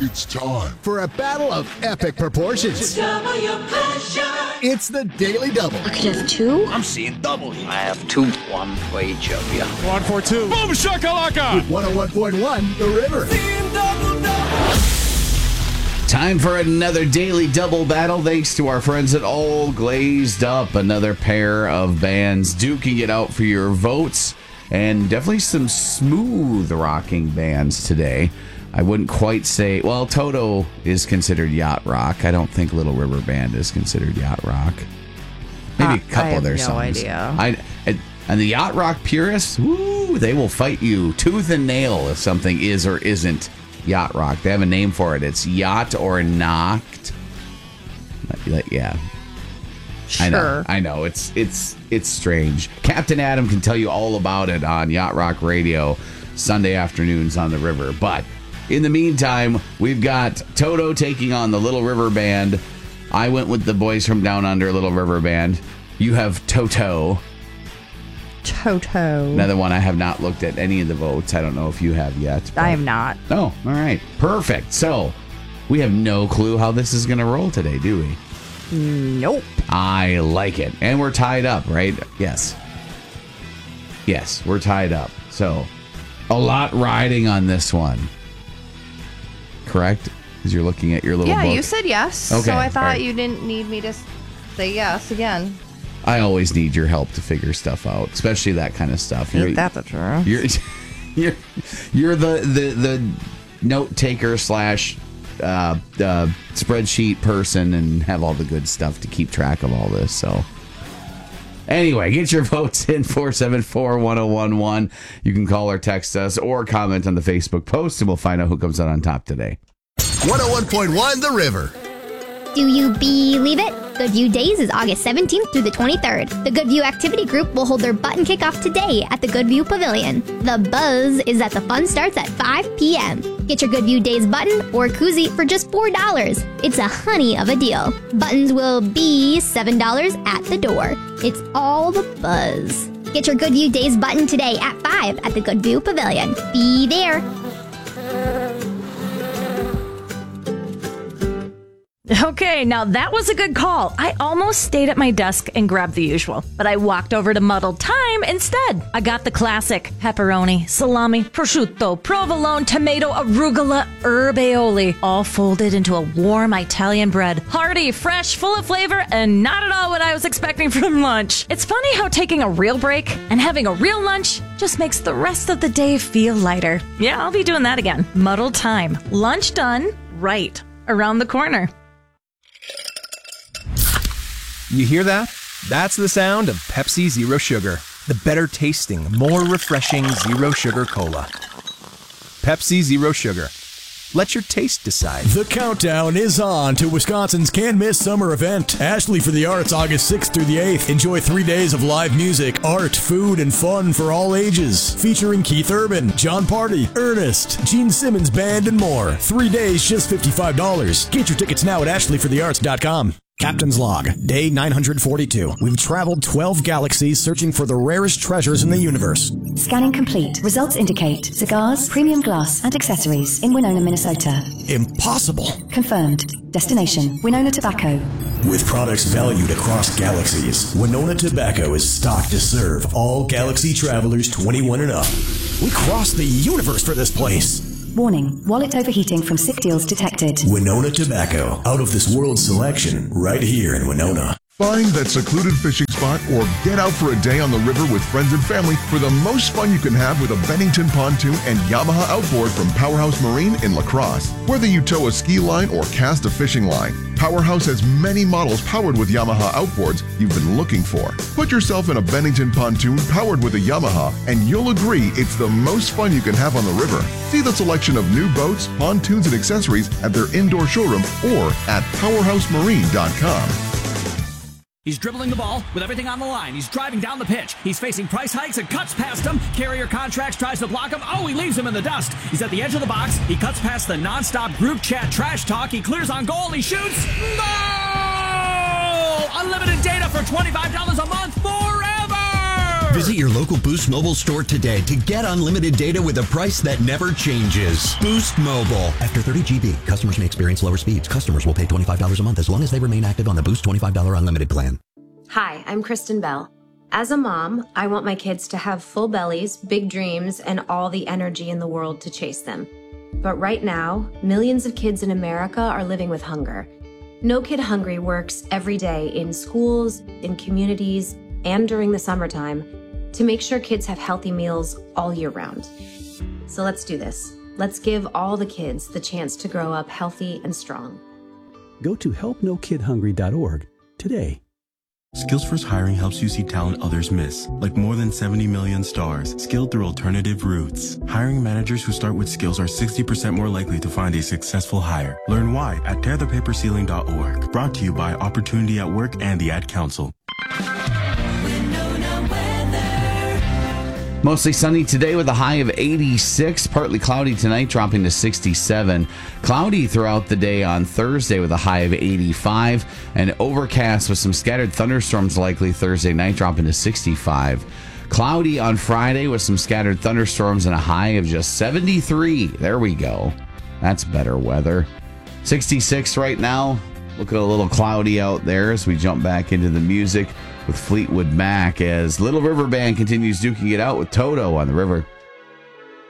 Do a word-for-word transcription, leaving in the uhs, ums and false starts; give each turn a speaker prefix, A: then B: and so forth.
A: It's time for a battle of epic proportions.
B: Discover your pleasure.
A: It's the Daily Double.
C: I could have two.
D: I'm seeing double here.
E: I have two. One for each of you.
F: One for two.
D: Boom shakalaka!
A: With one oh one point one, The River.
B: Double, double.
G: Time for another Daily Double battle. Thanks to our friends at All Glazed Up. Another pair of bands duking it out for your votes. And definitely some smooth rocking bands today. I wouldn't quite say, well, Toto is considered yacht rock. I don't think Little River Band is considered yacht rock. Maybe
H: uh,
G: a couple
H: I have
G: of their
H: no
G: songs.
H: idea.
G: I, and the yacht rock purists, woo, they will fight you tooth and nail if something is or isn't yacht rock. They have a name for it. It's yacht or knocked. Yeah.
H: Sure.
G: I know. I know. It's it's it's strange. Captain Adam can tell you all about it on Yacht Rock Radio Sunday afternoons on the river. But in the meantime, we've got Toto taking on the Little River Band. I went with the boys from Down Under, Little River Band. You have Toto.
H: Toto.
G: Another one I have not looked at any of the votes. I don't know if you have yet.
H: I have not.
G: Oh, all right. Perfect. So we have no clue how this is going to roll today, do we?
H: Nope.
G: I like it. And we're tied up, right? Yes. Yes, we're tied up. So a lot riding on this one. Correct? Because you're looking at your little
H: Yeah,
G: book.
H: you said yes.
G: Okay,
H: So I thought
G: all right.
H: you didn't need me to s- say yes again.
G: I always need your help to figure stuff out, especially that kind of stuff.
H: Ain't that the truth?
G: You're you're you're the the the note taker slash uh, uh, spreadsheet person and have all the good stuff to keep track of all this. So anyway, get your votes in four seven four, one oh one one. You can call or text us or comment on the Facebook post, and we'll find out who comes out on top today.
A: one oh one point one, The River.
I: Do you believe it? Goodview Days is August seventeenth through the twenty-third. The Goodview Activity Group will hold their button kickoff today at the Goodview Pavilion. The buzz is that the fun starts at five p.m. Get your Goodview Days button or koozie for just four dollars. It's a honey of a deal. Buttons will be seven dollars at the door. It's all the buzz. Get your Goodview Days button today at five at the Goodview Pavilion. Be there.
J: Okay, now that was a good call. I almost stayed at my desk and grabbed the usual, but I walked over to Muddled Time instead. I got the classic pepperoni, salami, prosciutto, provolone, tomato, arugula, herb aioli, all folded into a warm Italian bread. Hearty, fresh, full of flavor, and not at all what I was expecting from lunch. It's funny how taking a real break and having a real lunch just makes the rest of the day feel lighter. Yeah, I'll be doing that again. Muddled Time. Lunch done, right around the corner.
F: You hear that? That's the sound of Pepsi Zero Sugar. The better tasting, more refreshing Zero Sugar Cola. Pepsi Zero Sugar. Let your taste decide.
K: The countdown is on to Wisconsin's can't-miss summer event, Ashley for the Arts, August sixth through the eighth. Enjoy three days of live music, art, food, and fun for all ages. Featuring Keith Urban, John Party, Ernest, Gene Simmons Band, and more. Three days, just fifty-five dollars. Get your tickets now at ashley for the arts dot com. Captain's Log, day nine hundred forty-two. We've traveled twelve galaxies searching for the rarest treasures in the universe.
L: Scanning complete. Results indicate cigars, premium glass, and accessories in Winona, Minnesota.
K: Impossible.
L: Confirmed. Destination, Winona Tobacco.
K: With products valued across galaxies, Winona Tobacco is stocked to serve all galaxy travelers twenty-one and up. We crossed the universe for this place.
L: Warning, wallet overheating from sick deals detected.
K: Winona Tobacco, out of this world selection, right here in Winona.
A: Find that secluded fishing spot or get out for a day on the river with friends and family for the most fun you can have with a Bennington pontoon and Yamaha outboard from Powerhouse Marine in La Crosse. Whether you tow a ski line or cast a fishing line, Powerhouse has many models powered with Yamaha outboards you've been looking for. Put yourself in a Bennington pontoon powered with a Yamaha and you'll agree it's the most fun you can have on the river. See the selection of new boats, pontoons, and accessories at their indoor showroom or at powerhouse marine dot com.
M: He's dribbling the ball with everything on the line. He's driving down the pitch. He's facing price hikes and cuts past him. Carrier Contracts tries to block him. Oh, he leaves him in the dust. He's at the edge of the box. He cuts past the nonstop group chat trash talk. He clears on goal. He shoots. Goal! Unlimited data for twenty-five dollars a month forever!
C: Visit your local Boost Mobile store today to get unlimited data with a price that never changes. Boost Mobile. After thirty gigabytes, customers may experience lower speeds. Customers will pay twenty-five dollars a month as long as they remain active on the Boost twenty-five dollars unlimited plan.
N: Hi, I'm Kristen Bell. As a mom, I want my kids to have full bellies, big dreams, and all the energy in the world to chase them. But right now, millions of kids in America are living with hunger. No Kid Hungry works every day in schools, in communities, and during the summertime to make sure kids have healthy meals all year round. So let's do this. Let's give all the kids the chance to grow up healthy and strong.
O: Go to help no kid hungry dot org today.
P: Skills First Hiring helps you see talent others miss, like more than seventy million stars, skilled through alternative routes. Hiring managers who start with skills are sixty percent more likely to find a successful hire. Learn why at tear the paper ceiling dot org. Brought to you by Opportunity at Work and the Ad Council.
G: Mostly sunny today with a high of eighty-six. Partly cloudy tonight, dropping to sixty-seven. Cloudy throughout the day on Thursday with a high of eighty-five. And overcast with some scattered thunderstorms likely Thursday night, dropping to sixty-five. Cloudy on Friday with some scattered thunderstorms and a high of just seventy-three. There we go. That's better weather. sixty-six right now. Looking a little cloudy out there as we jump back into the music with Fleetwood Mac as Little River Band continues duking it out with Toto on the river.